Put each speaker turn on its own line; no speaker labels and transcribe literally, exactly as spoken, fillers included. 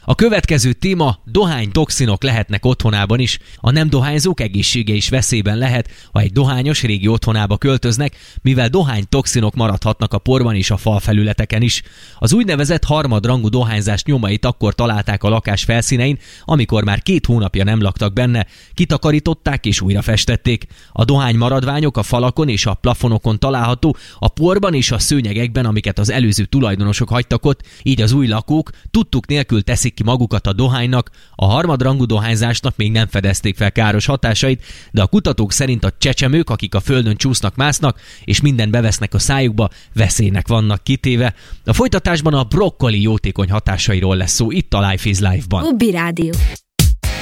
A következő téma: dohánytoxinok lehetnek otthonában is. A nem dohányzók egészsége is veszélyben lehet, ha egy dohányos régi otthonába költöznek, mivel dohánytoxinok maradhatnak a porban és a falfelületeken is. Az úgynevezett harmadrangú dohányzás nyomait akkor találták a lakás felszínein, amikor már két hónapja nem laktak benne, kitakarították és újra festették. A dohány maradványok a falakon és a plafonokon található, a porban és a szőnyegekben, amiket az előző tulajdonosok hagytak ott, így az új lakók tudtuk nélkül teszik ki magukat a dohánynak. A harmadrangú dohányzásnak még nem fedezték fel káros hatásait, de a kutatók szerint a csecsemők, akik a földön csúsznak-másznak és mindent bevesznek a szájukba, veszélynek vannak kitéve. A folytatásban a brokkoli jótékony hatásairól lesz szó itt a Life is Life-ban.
Hobby Rádió.